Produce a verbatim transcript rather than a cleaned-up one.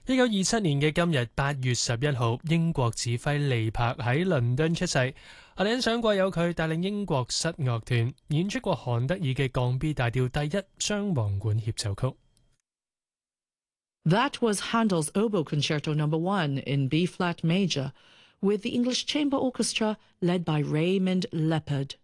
一九二七年嘅今日八月十一號，英國指揮利柏喺倫敦出世。我哋欣賞過有佢帶領英國室樂團演出過韓德爾嘅降 B 大調第一雙簧管協奏曲。 That was Handel's Oboe Concerto Number One in B flat major, with the English Chamber Orchestra led by Raymond Leopard.